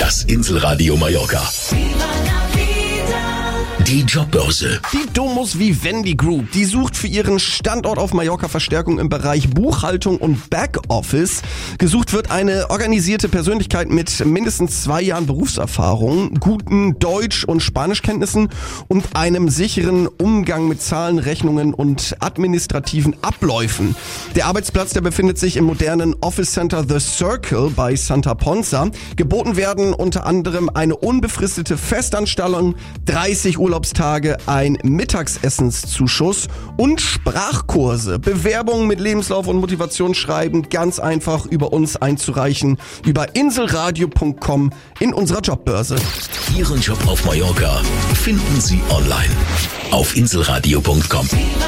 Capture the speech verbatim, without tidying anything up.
Das Inselradio Mallorca. Die Jobbörse. Die Domus Vivendi Group, die sucht für ihren Standort auf Mallorca Verstärkung im Bereich Buchhaltung und Backoffice. Gesucht wird eine organisierte Persönlichkeit mit mindestens zwei Jahren Berufserfahrung, guten Deutsch- und Spanischkenntnissen und einem sicheren Umgang mit Zahlen, Rechnungen und administrativen Abläufen. Der Arbeitsplatz, der befindet sich im modernen Office Center The Circle bei Santa Ponsa. Geboten werden unter anderem eine unbefristete Festanstellung, dreißig Urlaubstage, ein Mittagsessenszuschuss und Sprachkurse. Bewerbungen mit Lebenslauf und Motivationsschreiben ganz einfach über uns einzureichen, über inselradio punkt com in unserer Jobbörse. Ihren Job auf Mallorca finden Sie online auf inselradio punkt com.